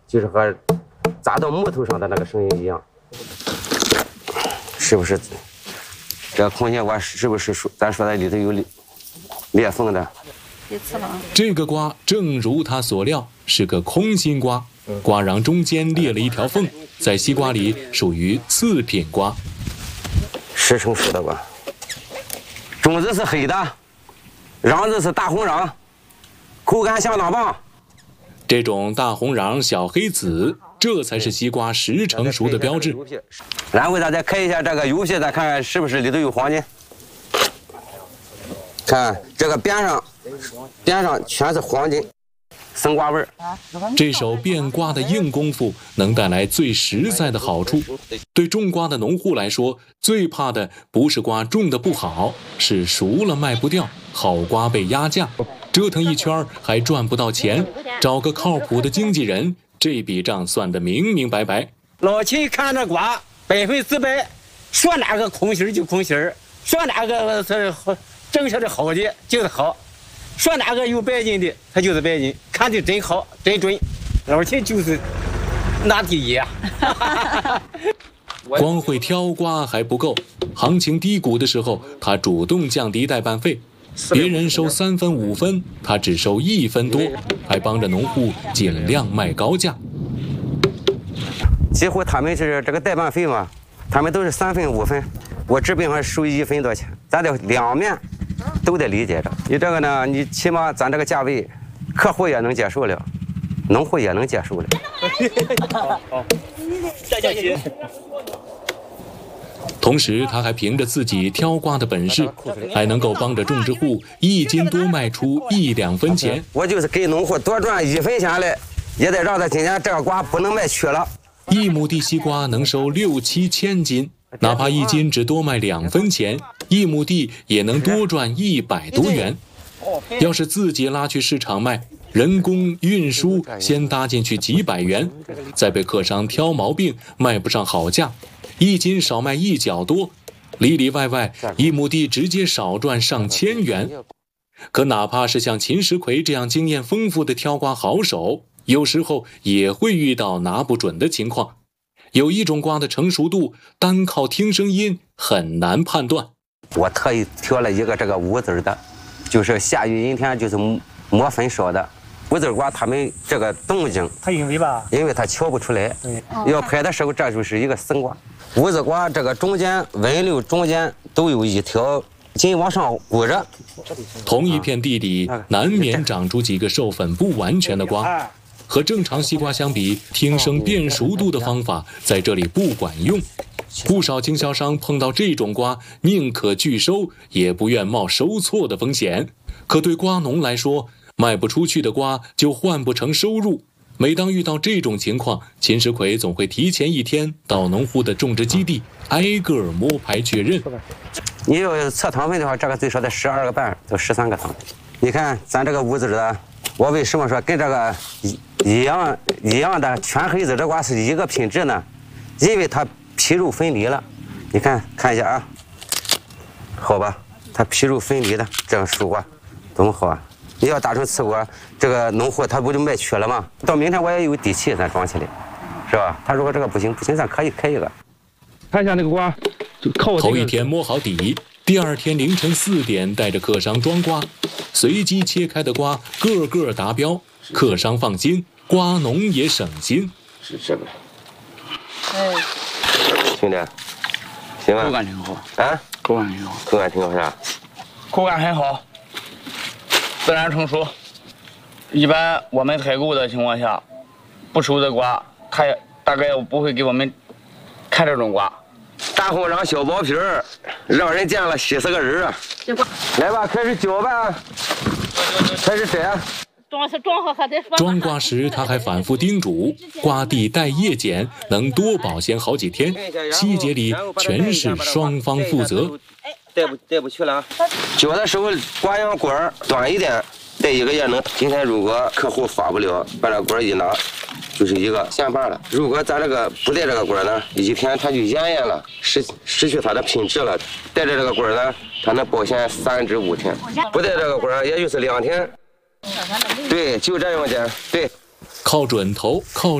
就是和砸到木头上的那个声音一样，是不是？这个空心瓜是不是咱说的里头有裂缝的？ 这个瓜正如他所料，是个空心瓜，瓜瓤中间裂了一条缝，在西瓜里属于次品瓜。 10成熟的瓜，种子是黑的，瓤子是大红瓤，口感相当棒。 这种大红瓤、小黑籽，这才是西瓜10成熟的标志。 然后咱再开一下这个油皮，咱看看是不是里头有黄金。看这个边上全是黄金，生瓜味儿。 这手变瓜的硬功夫能带来最实在的好处。对种瓜的农户来说，最怕的不是瓜种的不好，是熟了卖不掉，好瓜被压价，折腾一圈还赚不到钱。找个靠谱的经纪人，这笔账算得明明白白。 老秦看着瓜100%，说哪个空心就空心，说哪个是正确的好的就是好，说哪个有白金的他就是白金，看的真好真准，老秦就是拿第一啊！ 光会挑瓜还不够，行情低谷的时候，他主动降低代办费，别人收3分5分，他只收1分多，还帮着农户尽量卖高价。 几乎他们是这个代办费嘛，他们都是3分5分，我这边还收1分多钱，咱得两面都得理解着。你这个呢，你起码咱这个价位，客户也能接受了，农户也能接受了。 再见齐。 同时，他还凭着自己挑瓜的本事，还能够帮着种植户1斤多卖出1、2分钱。 我就是给农户多赚1分钱来，也得让他今年这个瓜不能卖缺了。 1亩地西瓜能收6、7千斤，哪怕1斤只多卖2分钱，1亩地也能多赚100多元。要是自己拉去市场卖，人工运输先搭进去几百元，再被客商挑毛病，卖不上好价，1斤少卖1角多，里里外外1亩地直接少赚上千元。可哪怕是像秦时奎这样经验丰富的挑瓜好手，有时候也会遇到拿不准的情况。有一种瓜的成熟度，单靠听声音很难判断。 我特意挑了一个这个无籽的，就是下雨阴天就是磨粉少的无籽瓜，它们这个动静， 它因为它瞧不出来。要拍的时候，这就是一个生瓜。无籽瓜这个中间纹路中间都有一条筋往上鼓着。 同一片地里，难免长出几个授粉不完全的瓜。和正常西瓜相比，听声辨熟度的方法在这里不管用。不少经销商碰到这种瓜，宁可拒收，也不愿冒收错的风险。可对瓜农来说，卖不出去的瓜就换不成收入。每当遇到这种情况，秦时奎总会提前1天到农户的种植基地，挨个摸排确认。 你要测糖分的话，这个最少得12个半到13个糖分。你看咱这个无籽的，我为什么说跟这个一样的全黑籽的瓜是一个品质呢？因为它皮肉分离了。你看一下啊，好吧，它皮肉分离的这样熟瓜多么好啊！你要打成次瓜，这个农户他不就卖缺了吗？到明天我也有底气咱装起来，是吧？他如果这个不行，咱可以开一个。 看一下那个瓜，就靠我、 头一天摸好底，第2天凌晨4点带着客商装瓜，随机切开的瓜个个达标，客商放心，瓜农也省心。 是这个。兄弟，行吧？ 口感挺好啊， 口感挺好， 口感挺好是吧？ 口感很好，自然成熟。一般我们采购的情况下，不熟的瓜，他也大概不会给我们看这种瓜。 大红瓤小薄皮儿，让人见了喜死个人啊！来吧，开始搅吧，开始摘。 装瓜时，他还反复叮嘱，瓜蒂带叶剪，能多保鲜好几天。细节里全是双方负责。 带不去了啊！搅的时候瓜秧管短一点，带1个叶能。今天如果客户发不了，把这管一拿，就是一个线把了。如果咱这个不带这个管呢，1天它就烟了，失去它的品质了。带着这个管呢，它能保鲜3至5天；不带这个管，也就是2天。对，就这样的。对， 靠准头，靠